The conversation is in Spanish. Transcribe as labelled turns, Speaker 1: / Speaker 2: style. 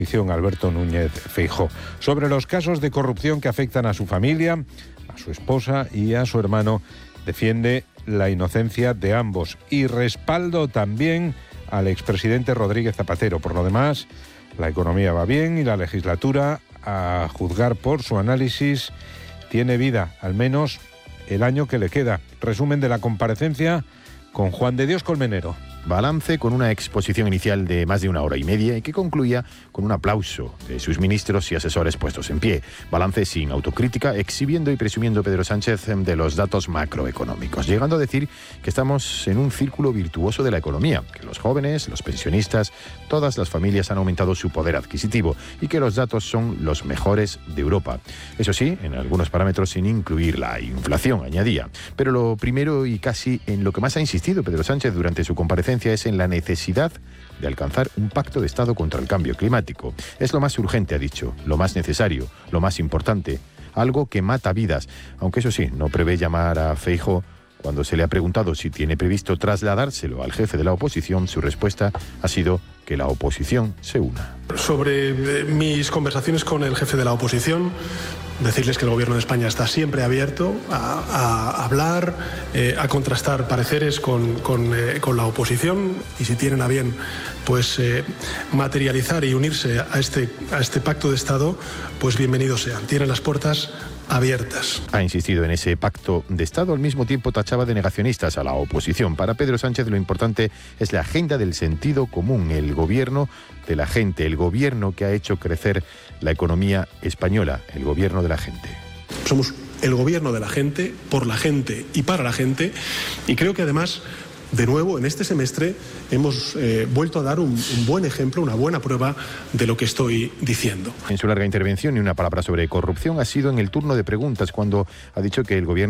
Speaker 1: Alberto Núñez Feijóo. Sobre los casos de corrupción que afectan a su familia, a su esposa y a su hermano, defiende la inocencia de ambos y respaldo también al expresidente Rodríguez Zapatero. Por lo demás, la economía va bien y la legislatura, a juzgar por su análisis, tiene vida, al menos el año que le queda. Resumen de la comparecencia con Juan de Dios Colmenero.
Speaker 2: Balance con una exposición inicial de más de 1 hora y media y que concluía con un aplauso de sus ministros y asesores puestos en pie. Balance sin autocrítica, exhibiendo y presumiendo Pedro Sánchez de los datos macroeconómicos, llegando a decir que estamos en un círculo virtuoso de la economía, que los jóvenes, los pensionistas, todas las familias han aumentado su poder adquisitivo y que los datos son los mejores de Europa. Eso sí, en algunos parámetros sin incluir la inflación, añadía. Pero lo primero y casi en lo que más ha insistido Pedro Sánchez durante su comparecencia es en la necesidad de alcanzar un pacto de Estado contra el cambio climático. Es lo más urgente, ha dicho, lo más necesario, lo más importante, algo que mata vidas, aunque eso sí, no prevé llamar a Feijóo. Cuando se le ha preguntado si tiene previsto trasladárselo al jefe de la oposición, su respuesta ha sido que la oposición se una.
Speaker 3: Sobre mis conversaciones con el jefe de la oposición, decirles que el Gobierno de España está siempre abierto a hablar, a contrastar pareceres con la oposición, y si tienen a bien pues materializar y unirse a este pacto de Estado, pues bienvenidos sean. Tienen las puertas abiertas.
Speaker 2: Ha insistido en ese pacto de Estado, al mismo tiempo tachaba de negacionistas a la oposición. Para Pedro Sánchez lo importante es la agenda del sentido común, el gobierno de la gente, el gobierno que ha hecho crecer la economía española, el gobierno de la gente.
Speaker 3: Somos el gobierno de la gente, por la gente y para la gente, y creo que además, de nuevo, en este semestre hemos vuelto a dar un buen ejemplo, una buena prueba de lo que estoy diciendo.
Speaker 2: En su larga intervención, ni una palabra sobre corrupción ha sido en el turno de preguntas, cuando ha dicho que el gobierno